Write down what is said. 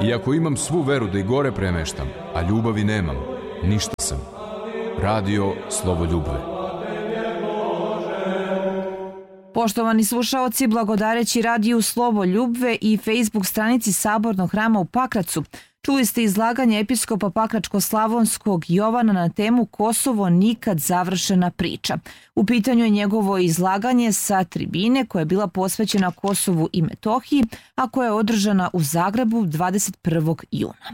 Iako imam svu veru da i gore premeštam, a ljubavi nemam, ništa sam. Radio Slovoljubve. Poštovani slušaoci, blagodareći radiju Slovoljubve i Facebook stranici Sabornog hrama u Pakracu, čuli ste izlaganje episkopa Pakračko-slavonskog Jovana na temu Kosovo nikad završena priča. U pitanju je njegovo izlaganje sa tribine koja je bila posvećena Kosovu i Metohiji, a koja je održana u Zagrebu 21. juna.